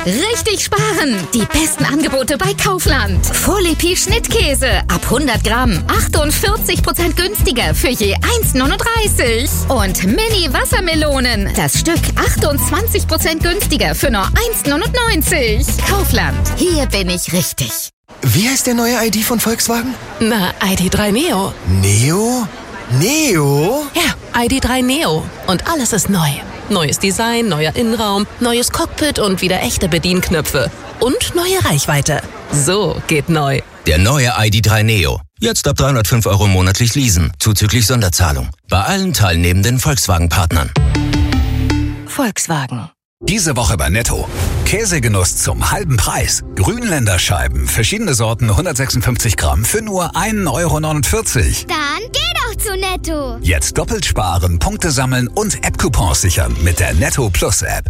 Richtig sparen! Die besten Angebote bei Kaufland. Folepi Schnittkäse ab 100 Gramm 48% günstiger für je 1,39. Und Mini Wassermelonen. Das Stück 28% günstiger für nur 1,99. Kaufland. Hier bin ich richtig. Wie heißt der neue ID von Volkswagen? Na, ID.3 Neo. Neo? Neo? Ja, ID.3 Neo. Und alles ist neu. Neues Design, neuer Innenraum, neues Cockpit und wieder echte Bedienknöpfe. Und neue Reichweite. So geht neu. Der neue ID.3 Neo. Jetzt ab 305 € monatlich leasen, zuzüglich Sonderzahlung. Bei allen teilnehmenden Volkswagen-Partnern. Volkswagen. Diese Woche bei Netto. Käsegenuss zum halben Preis. Grünländerscheiben, verschiedene Sorten, 156 Gramm für nur 1,49 €. Dann geh doch zu Netto. Jetzt doppelt sparen, Punkte sammeln und App-Coupons sichern mit der Netto Plus App.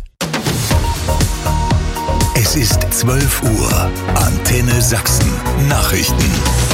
Es ist 12 Uhr. Antenne Sachsen. Nachrichten.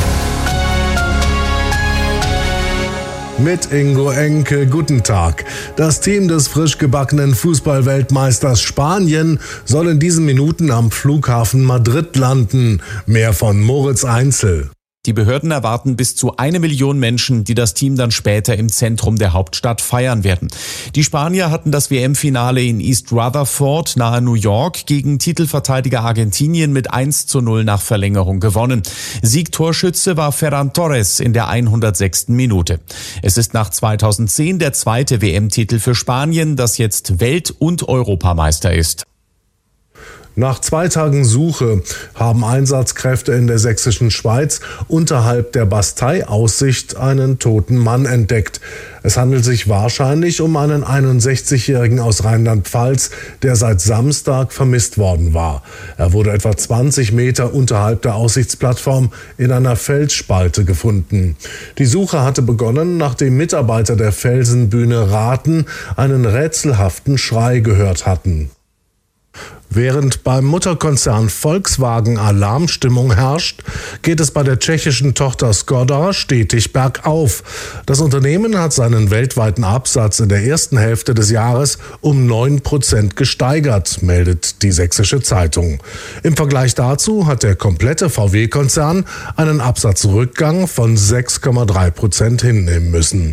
Mit Ingo Enke, guten Tag. Das Team des frisch gebackenen Fußballweltmeisters Spanien soll in diesen Minuten am Flughafen Madrid landen. Mehr von Moritz Einzel. Die Behörden erwarten bis zu 1 Million Menschen, die das Team dann später im Zentrum der Hauptstadt feiern werden. Die Spanier hatten das WM-Finale in East Rutherford nahe New York gegen Titelverteidiger Argentinien mit 1:0 nach Verlängerung gewonnen. Siegtorschütze war Ferran Torres in der 106. Minute. Es ist nach 2010 der zweite WM-Titel für Spanien, das jetzt Welt- und Europameister ist. Nach 2 Tagen Suche haben Einsatzkräfte in der sächsischen Schweiz unterhalb der Bastei-Aussicht einen toten Mann entdeckt. Es handelt sich wahrscheinlich um einen 61-Jährigen aus Rheinland-Pfalz, der seit Samstag vermisst worden war. Er wurde etwa 20 Meter unterhalb der Aussichtsplattform in einer Felsspalte gefunden. Die Suche hatte begonnen, nachdem Mitarbeiter der Felsenbühne Rathen einen rätselhaften Schrei gehört hatten. Während beim Mutterkonzern Volkswagen Alarmstimmung herrscht, geht es bei der tschechischen Tochter Škoda stetig bergauf. Das Unternehmen hat seinen weltweiten Absatz in der ersten Hälfte des Jahres um 9% gesteigert, meldet die Sächsische Zeitung. Im Vergleich dazu hat der komplette VW-Konzern einen Absatzrückgang von 6,3% hinnehmen müssen.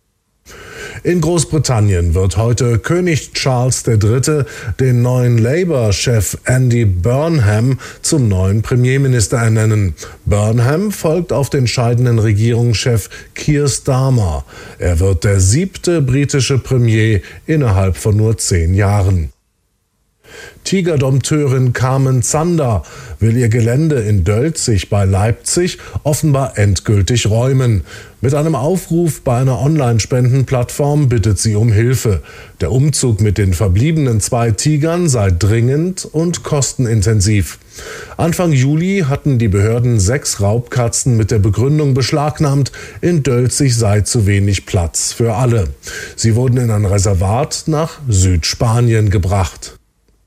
In Großbritannien wird heute König Charles III. Den neuen Labour-Chef Andy Burnham zum neuen Premierminister ernennen. Burnham folgt auf den scheidenden Regierungschef Keir Starmer. Er wird der 7. britische Premier innerhalb von nur 10 Jahren. Tigerdompteurin Carmen Zander will ihr Gelände in Dölzig bei Leipzig offenbar endgültig räumen. Mit einem Aufruf bei einer Online-Spendenplattform bittet sie um Hilfe. Der Umzug mit den verbliebenen 2 Tigern sei dringend und kostenintensiv. Anfang Juli hatten die Behörden 6 Raubkatzen mit der Begründung beschlagnahmt, in Dölzig sei zu wenig Platz für alle. Sie wurden in ein Reservat nach Südspanien gebracht.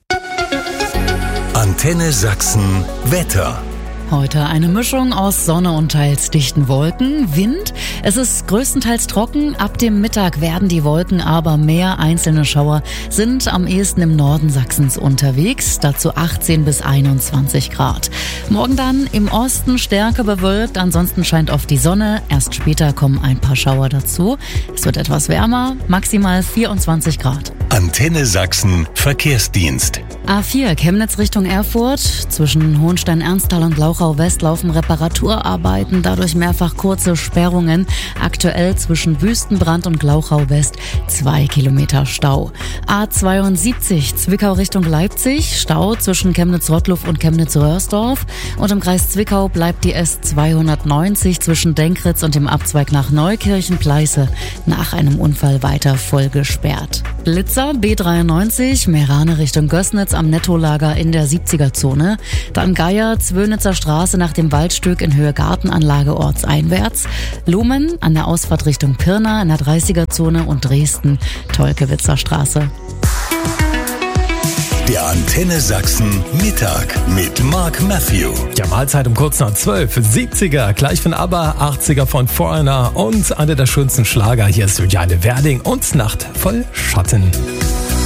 Antenne Sachsen Wetter. Heute eine Mischung aus Sonne und teils dichten Wolken, Wind. Es ist größtenteils trocken. Ab dem Mittag werden die Wolken aber mehr. Einzelne Schauer sind am ehesten im Norden Sachsens unterwegs. Dazu 18 bis 21 Grad. Morgen dann im Osten stärker bewölkt. Ansonsten scheint oft die Sonne. Erst später kommen ein paar Schauer dazu. Es wird etwas wärmer, maximal 24 Grad. Antenne Sachsen Verkehrsdienst. A4 Chemnitz Richtung Erfurt. Zwischen Hohenstein-Ernsthal und Lauchau-West laufen Reparaturarbeiten, dadurch mehrfach kurze Sperrungen. Aktuell zwischen Wüstenbrand und Glauchau-West 2 Kilometer Stau. A72 Zwickau Richtung Leipzig. Stau zwischen Chemnitz-Rottluff und Chemnitz-Röhrsdorf. Und im Kreis Zwickau bleibt die S290 zwischen Denkritz und dem Abzweig nach Neukirchen-Pleiße nach einem Unfall weiter voll gesperrt. Blitzer B93 Meerane Richtung Gößnitz am Nettolager in der 70er-Zone. Dann Geier, Zwönitzer Straße nach dem Waldstück in Höhe Gartenanlage ortseinwärts. Lumen an der Ausfahrt Richtung Pirna in der 30er-Zone und Dresden, Tolkewitzer Straße. Der Antenne Sachsen Mittag mit Mark Matthew. Ja, Mahlzeit um kurz nach 12. 70er, gleich von ABBA, 80er von Foreigner und einer der schönsten Schlager. Hier ist Juliane Werding und Nacht voll Schatten.